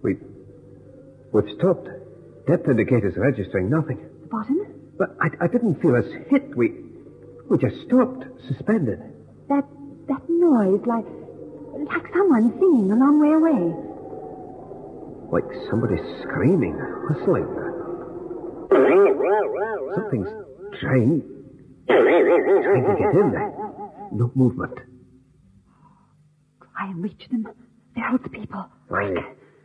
We've stopped. Depth indicators registering nothing. The bottom? But I didn't feel us hit. We just stopped, suspended. That noise, like someone singing a long way away. Like somebody screaming, whistling. Something's trying to get in there. No movement. Try and reach them. They're out people. Right.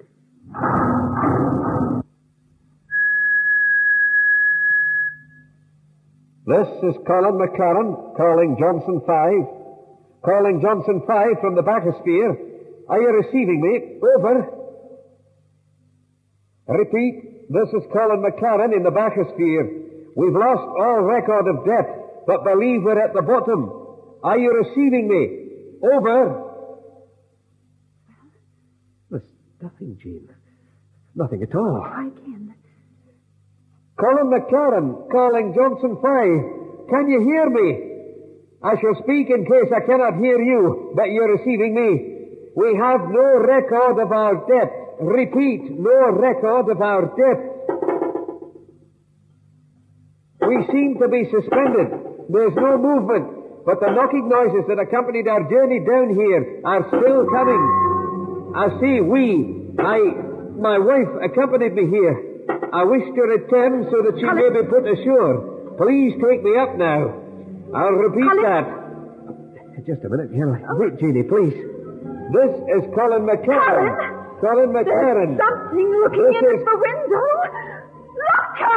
This is Colin McLaren, calling Johnson 5. Calling Johnson 5 from the bathysphere. Are you receiving me? Over. Repeat, this is Colin McLaren in the bathysphere. We've lost all record of depth, but believe we're at the bottom. Are you receiving me? Over. There's nothing, Jean. Nothing at all. Try again. Colin McLaren, calling Johnson 5. Can you hear me? I shall speak in case I cannot hear you, but you're receiving me. We have no record of our depth. Repeat, no record of our depth. We seem to be suspended. There's no movement, but the knocking noises that accompanied our journey down here are still coming. I see my wife accompanied me here. I wish to return so that she may be put ashore. Please take me up now. I'll repeat that. Just a minute, Helen. Wait, Jeannie, please. This is Colin McLaren. Colin McLaren. There's something looking in at the window. Look,